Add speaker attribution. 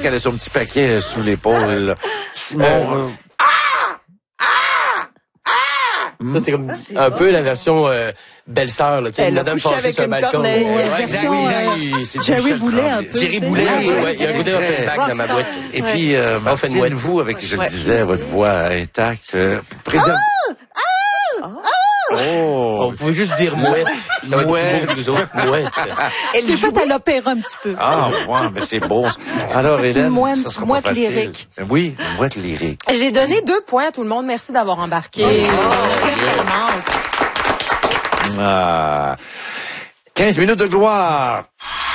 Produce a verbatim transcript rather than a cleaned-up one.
Speaker 1: qu'elle a son petit paquet sous l'épaule. Simon... Euh,
Speaker 2: Ça, c'est comme ah, un peu la version euh, belle-sœur, là, tu sais, une madame fâchée sur un balcon.
Speaker 3: Ouais,
Speaker 2: Ouais,
Speaker 3: version,
Speaker 2: oui,
Speaker 3: euh,
Speaker 2: oui, c'est
Speaker 3: Jerry
Speaker 2: Michel
Speaker 3: Boulet,
Speaker 2: Tremblay.
Speaker 3: un peu.
Speaker 2: Jerry Boulet,
Speaker 3: Ah,
Speaker 2: oui,
Speaker 3: ouais,
Speaker 2: ouais, il y a un côté Offenbach dans ma boîte.
Speaker 1: Et puis, euh, Martine,
Speaker 2: Offenbach.
Speaker 1: vous, avec, je le
Speaker 3: Ouais.
Speaker 1: disais, votre voix intacte, euh, préserve...
Speaker 2: Oh! On pouvait juste dire mouette. Ça va être
Speaker 1: Mouette.
Speaker 2: plus beau que nous autres. Mouette.
Speaker 3: Je l'ai faite à l'opéra un petit peu.
Speaker 1: Ah, ouais, mais c'est beau. Alors,
Speaker 3: C'est
Speaker 1: Hélène,
Speaker 3: une moine-
Speaker 1: ça sera
Speaker 3: mouette
Speaker 1: pas facile.
Speaker 3: lyrique.
Speaker 1: Oui, une mouette lyrique.
Speaker 4: J'ai donné deux points à tout le monde. Merci d'avoir embarqué. Quelle commence.
Speaker 1: Ah. quinze minutes de gloire.